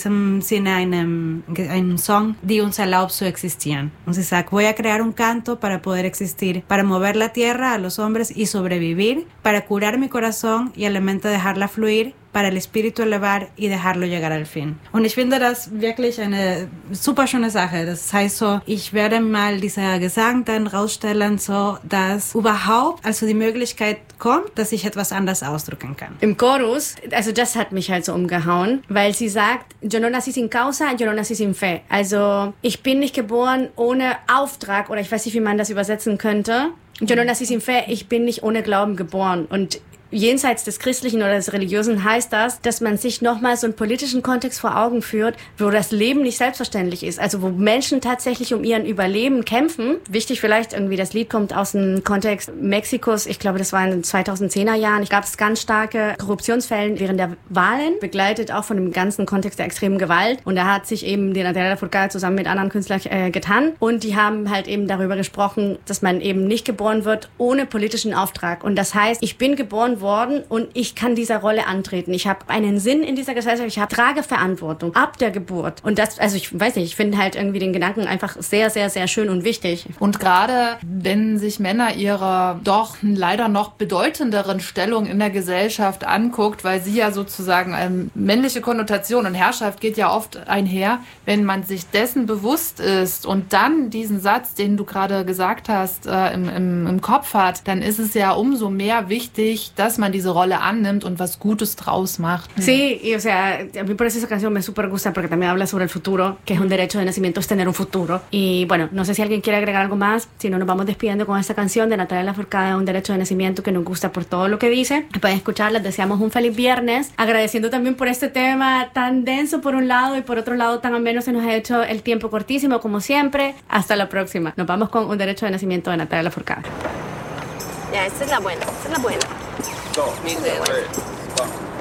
diesem Sinne einen Song, die uns erlaubt zu existieren. Und sie sagt, voy a crear un canto para poder existir, para mover la tierra a los hombres y sobrevivir, para curar mi corazón y a la mente dejarla fluir, para el Espíritu elevar y dejarlo llegar al fin. Und ich finde das wirklich eine super schöne Sache. Das heißt so, ich werde mal dieser Gesang dann rausstellen, so dass überhaupt also die Möglichkeit kommt, dass ich etwas anders ausdrücken kann. Im Chorus, also das hat mich halt so umgehauen, weil sie sagt, yo no nací sin causa, yo no nací sin fe. Also ich bin nicht geboren ohne Auftrag, oder ich weiß nicht, wie man das übersetzen könnte. Yo no nací sin fe, ich bin nicht ohne Glauben geboren. Und jenseits des Christlichen oder des Religiösen heißt das, dass man sich nochmal so einen politischen Kontext vor Augen führt, wo das Leben nicht selbstverständlich ist. Also wo Menschen tatsächlich um ihren Überleben kämpfen. Wichtig vielleicht irgendwie, das Lied kommt aus dem Kontext Mexikos. Ich glaube, das war in den 2010er Jahren. Es gab ganz starke Korruptionsfälle während der Wahlen, begleitet auch von dem ganzen Kontext der extremen Gewalt. Und da hat sich eben die Natalia Lafourcade zusammen mit anderen Künstlern getan. Und die haben halt eben darüber gesprochen, dass man eben nicht geboren wird ohne politischen Auftrag. Und das heißt, ich bin geboren worden und ich kann dieser Rolle antreten. Ich habe einen Sinn in dieser Gesellschaft, ich trage Verantwortung ab der Geburt. Und das, also ich weiß nicht, ich finde halt irgendwie den Gedanken einfach sehr, sehr, sehr schön und wichtig. Und gerade wenn sich Männer ihrer doch leider noch bedeutenderen Stellung in der Gesellschaft anguckt, weil sie ja sozusagen männliche Konnotation und Herrschaft geht ja oft einher, wenn man sich dessen bewusst ist und dann diesen Satz, den du gerade gesagt hast, im Kopf hat, dann ist es ja umso mehr wichtig, dass man diese Rolle annimmt und was Gutes draus macht. Sí, y o sea, a mí por eso esa canción me súper gusta porque también habla sobre el futuro, que es un derecho de nacimiento, es tener un futuro. Y bueno, no sé si alguien quiere agregar algo más, si no nos vamos despidiendo con esta canción de Natalia Lafourcade, un derecho de nacimiento, que nos gusta por todo lo que dice. Pueden escucharla, deseamos un feliz viernes, agradeciendo también por este tema tan denso por un lado y por otro lado tan ameno se nos ha hecho el tiempo cortísimo como siempre. Hasta la próxima. Nos vamos con un derecho de nacimiento de Natalia Lafourcade. Ya, esta es la buena, esta es la buena. 2, 3, 4.